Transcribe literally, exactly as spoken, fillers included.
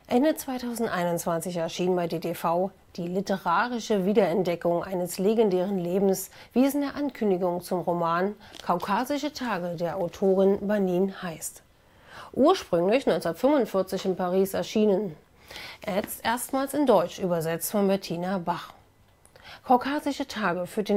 Ende zweitausendeinundzwanzig erschien bei D T V die literarische Wiederentdeckung eines legendären Lebens, wie es in der Ankündigung zum Roman Kaukasische Tage der Autorin Banin heißt. Ursprünglich neunzehnhundertfünfundvierzig in Paris erschienen, jetzt erstmals in Deutsch übersetzt von Bettina Bach. Kaukasische Tage führt